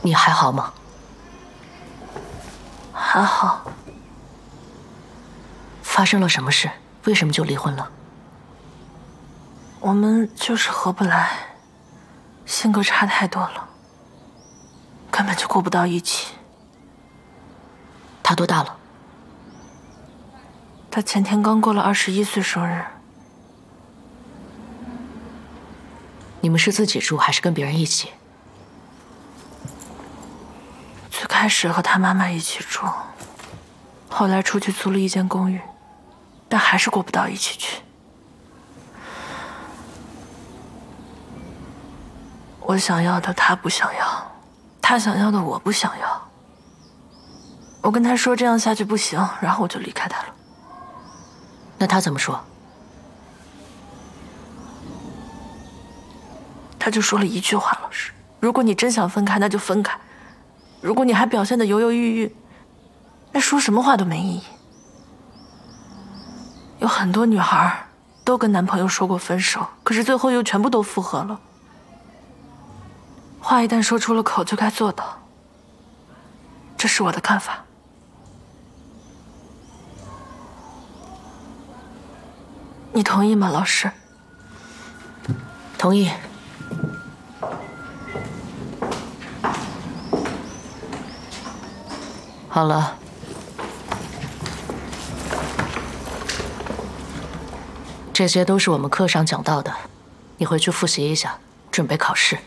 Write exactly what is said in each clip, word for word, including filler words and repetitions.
你还好吗？ 还好。 发生了什么事？为什么就离婚了？ 我们就是合不来，性格差太多了，根本就过不到一起。 他多大了？ 他前天刚过了二十一岁生日。 你们是自己住还是跟别人一起？ 最开始和他妈妈一起住，后来出去租了一间公寓，但还是过不到一起去。我想要的他不想要，他想要的我不想要。我跟他说这样下去不行，然后我就离开他了。 那他怎么说？ 他就说了一句话，老师，如果你真想分开，那就分开；如果你还表现得犹犹豫豫，那说什么话都没意义。有很多女孩都跟男朋友说过分手，可是最后又全部都复合了。话一旦说出了口，就该做到。这是我的看法。你同意吗，老师？ 同意。好了，这些都是我们课上讲到的，你回去复习一下，准备考试。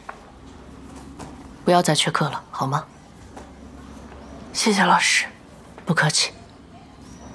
不要再缺课了，好吗？ 谢谢老师。 不客气。